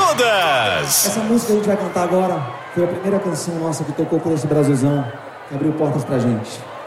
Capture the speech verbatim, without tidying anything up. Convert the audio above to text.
todas! Essa música que a gente vai cantar agora foi a primeira canção nossa que tocou por esse Brasilzão, que abriu portas pra gente.